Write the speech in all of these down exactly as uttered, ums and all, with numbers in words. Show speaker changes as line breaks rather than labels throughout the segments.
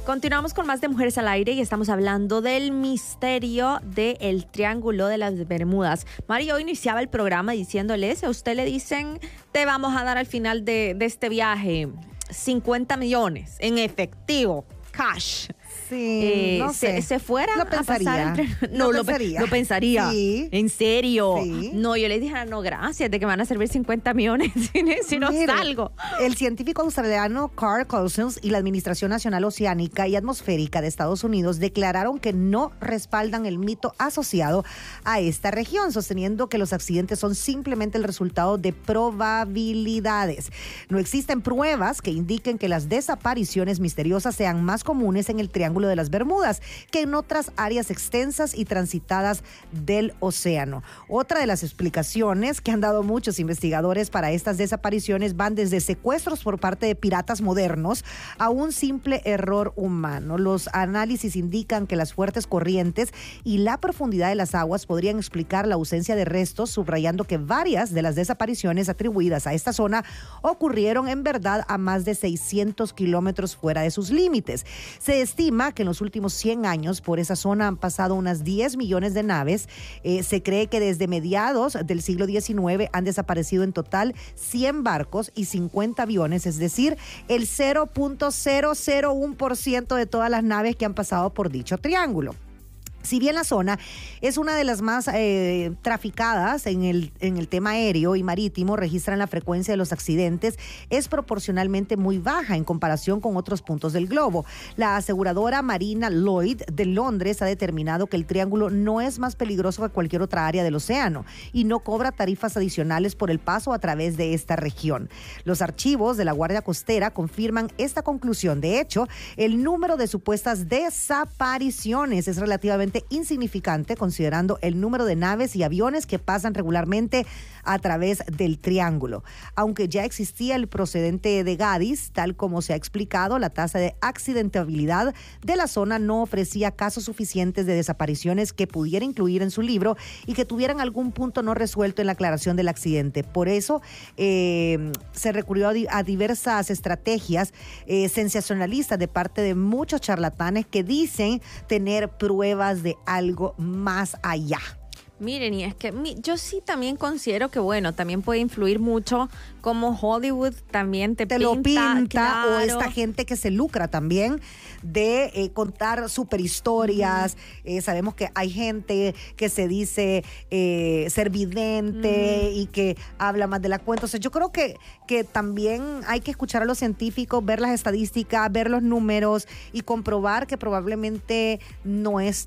Continuamos con más de Mujeres al Aire y estamos hablando del misterio del Triángulo de las Bermudas. Mario iniciaba el programa diciéndoles, a usted le dicen, te vamos a dar al final de, de este viaje cincuenta millones en efectivo, cash.
Sí,
eh,
no sé.
Se, se fuera
lo
a
pensaría.
pasar entre... No,
lo
lo
pensaría.
Lo pensaría.
Sí.
¿En serio?
Sí.
No, yo le dije, ah, no, gracias, de que me van a servir cincuenta millones si no
Mire,
salgo.
El científico australiano Carl Cousins y la Administración Nacional Oceánica y Atmosférica de Estados Unidos declararon que no respaldan el mito asociado a esta región, sosteniendo que los accidentes son simplemente el resultado de probabilidades. No existen pruebas que indiquen que las desapariciones misteriosas sean más comunes en el Triángulo de las Bermudas que en otras áreas extensas y transitadas del océano. Otra de las explicaciones que han dado muchos investigadores para estas desapariciones van desde secuestros por parte de piratas modernos a un simple error humano. Los análisis indican que las fuertes corrientes y la profundidad de las aguas podrían explicar la ausencia de restos, subrayando que varias de las desapariciones atribuidas a esta zona ocurrieron en verdad a más de seiscientos kilómetros fuera de sus límites. Se estima que en los últimos cien años por esa zona han pasado unas diez millones de naves. Eh, se cree que desde mediados del siglo diecinueve han desaparecido en total cien barcos y cincuenta aviones, es decir, el cero punto cero cero uno por ciento de todas las naves que han pasado por dicho triángulo. Si bien la zona es una de las más eh, traficadas en el, en el tema aéreo y marítimo, registran la frecuencia de los accidentes, es proporcionalmente muy baja en comparación con otros puntos del globo. La aseguradora marina Lloyd de Londres ha determinado que el triángulo no es más peligroso que cualquier otra área del océano y no cobra tarifas adicionales por el paso a través de esta región. Los archivos de la Guardia Costera confirman esta conclusión. De hecho, el número de supuestas desapariciones es relativamente insignificante considerando el número de naves y aviones que pasan regularmente a través del triángulo. Aunque ya existía el procedente de Gadis, tal como se ha explicado, la tasa de accidentabilidad de la zona no ofrecía casos suficientes de desapariciones que pudiera incluir en su libro y que tuvieran algún punto no resuelto en la aclaración del accidente. Por eso eh, se recurrió a, di- a diversas estrategias eh, sensacionalistas de parte de muchos charlatanes que dicen tener pruebas de algo más allá.
Miren, y es que mi, yo sí también considero que, bueno, también puede influir mucho como Hollywood también te,
te
pinta.
lo pinta,
claro.
O esta gente que se lucra también de eh, contar superhistorias. Mm. Eh, sabemos que hay gente que se dice eh, ser vidente mm. y que habla más de la cuenta. O sea, yo creo que, que también hay que escuchar a los científicos, ver las estadísticas, ver los números y comprobar que probablemente no es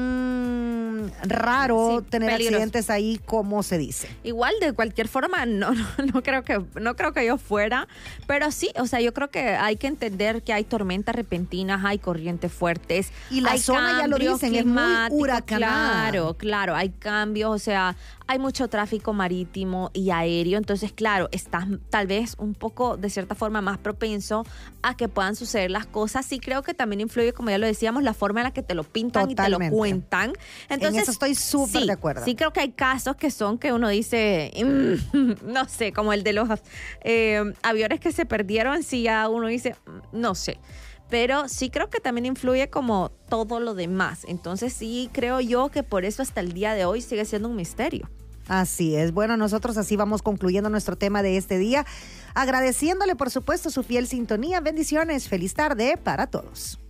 tan raro sí, tener peligroso. Accidentes ahí como se dice.
Igual, de cualquier forma, no, no, no creo que no creo que yo fuera, pero sí, o sea, yo creo que hay que entender que hay tormentas repentinas, hay corrientes fuertes.
Y la
hay
zona, ya lo dicen, es muy huracanada.
Claro, claro, hay cambios, o sea, hay mucho tráfico marítimo y aéreo, entonces, claro, estás tal vez un poco, de cierta forma, más propenso a que puedan suceder las cosas. Sí creo que también influye, como ya lo decíamos, la forma en la que te lo pintan
Totalmente.
Y te lo cuentan. Entonces,
en eso estoy súper
sí,
de acuerdo.
Sí creo que hay casos que son que uno dice, mmm, no sé, como el de los eh, aviones que se perdieron, sí ya uno dice, no sé. Pero sí creo que también influye como todo lo demás. Entonces sí creo yo que por eso hasta el día de hoy sigue siendo un misterio.
Así es. Bueno, nosotros así vamos concluyendo nuestro tema de este día, agradeciéndole por supuesto su fiel sintonía. Bendiciones. Feliz tarde para todos.